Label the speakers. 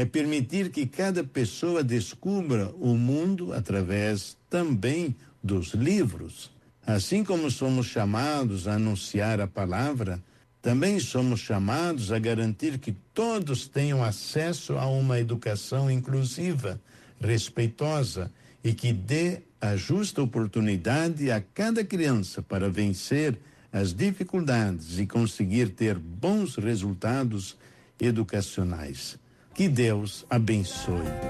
Speaker 1: é permitir que cada pessoa descubra o mundo através também dos livros. Assim como somos chamados a anunciar a palavra, também somos chamados a garantir que todos tenham acesso a uma educação inclusiva, respeitosa e que dê a justa oportunidade a cada criança para vencer as dificuldades e conseguir ter bons resultados educacionais. Que Deus abençoe.